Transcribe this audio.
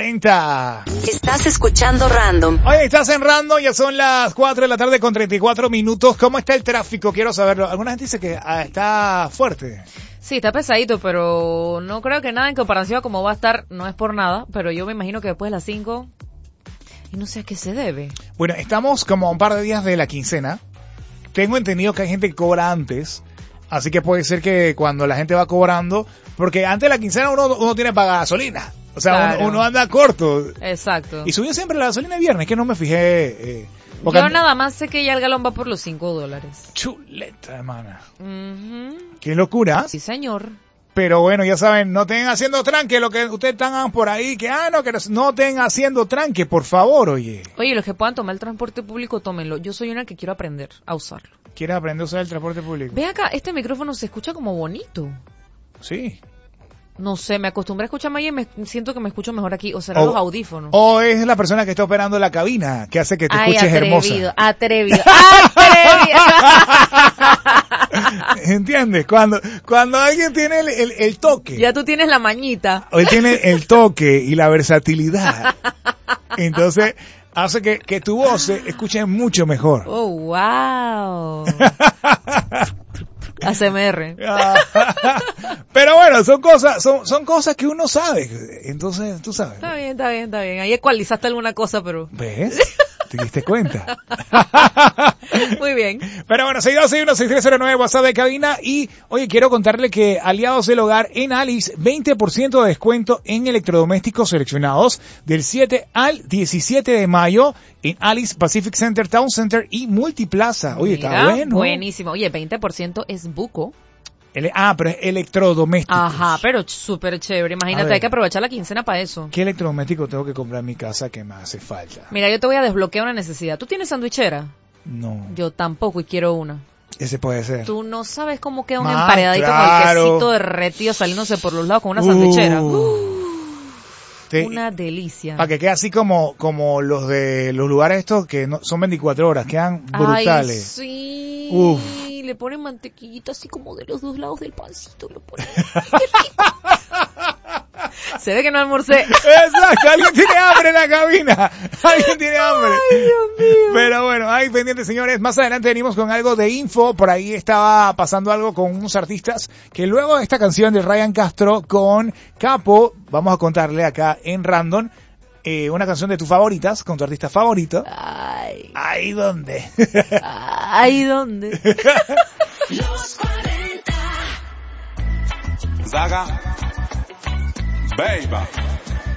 40. Estás escuchando Random. Oye, estás en Random, ya son las 4 de la tarde con 34 minutos. ¿Cómo está el tráfico? Quiero saberlo. Alguna gente dice que está fuerte. Sí, está pesadito, pero no creo que nada en comparación a cómo va a estar, no es por nada, pero yo me imagino que después de las 5, y no sé a qué se debe. Bueno, estamos como a un par de días de la quincena. Tengo entendido que hay gente que cobra antes, así que puede ser que cuando la gente va cobrando, porque antes de la quincena uno tiene para gasolina. O sea, Claro. uno anda corto. Exacto. Y subió siempre la gasolina el viernes, que no me fijé. Yo nada más sé que ya el galón va por los $5. Chuleta, hermana. Uh-huh. Qué locura. Sí, señor. Pero bueno, ya saben, no estén haciendo tranque, lo que ustedes están por ahí, que no estén haciendo tranque, por favor, oye. Oye, los que puedan tomar el transporte público, tómenlo. Yo soy una que quiero aprender a usarlo. ¿Quieres aprender a usar el transporte público? Ve acá, este micrófono se escucha como bonito. Sí. No sé, me acostumbré a escucharme ahí y siento que me escucho mejor aquí. O será los audífonos. O es la persona que está operando la cabina, que hace que te escuches hermosa. Atrevido. ¿Entiendes? Cuando alguien tiene el toque. Ya tú tienes la mañita. Él tiene el toque y la versatilidad. Entonces, hace que tu voz se escuche mucho mejor. Oh, wow. ASMR. Pero bueno, son cosas que uno sabe. Entonces, tú sabes. Está bien. Ahí ecualizaste alguna cosa, pero... ¿Ves? ¿Te diste cuenta? Muy bien. Pero bueno, 6261-6309, WhatsApp de cabina. Y, oye, quiero contarle que Aliados del Hogar en Alice, 20% de descuento en electrodomésticos seleccionados del 7 al 17 de mayo en Alice, Pacific Center, Town Center y Multiplaza. Oye, Mira, está bueno. Buenísimo. Oye, 20% es buco. Pero es electrodomésticos. Ajá, pero súper chévere. Imagínate, hay que aprovechar la quincena para eso. ¿Qué electrodoméstico tengo que comprar en mi casa que me hace falta? Mira, yo te voy a desbloquear una necesidad. ¿Tú tienes sandwichera? No. Yo tampoco y quiero una. Ese puede ser. Tú no sabes cómo queda un emparedadito con el quesito derretido saliéndose por los lados con una sandwichera. Una delicia. Para que quede así como los de los lugares estos que no, son 24 horas, quedan brutales. Ay, sí. Uf. Le ponen mantequillita así como de los dos lados del pancito. Lo ponen. Se ve que no almorcé. Exacto, alguien tiene hambre en la cabina. Alguien tiene hambre. Ay, Dios mío. Pero bueno, ahí pendientes, señores. Más adelante venimos con algo de info. Por ahí estaba pasando algo con unos artistas que luego de esta canción de Ryan Castro con Capo, vamos a contarle acá en Random, una canción de tus favoritas, con tu artista favorito. Ay. ¿Ahí dónde? ¿Ahí dónde? Los 40. Zaga. Baby.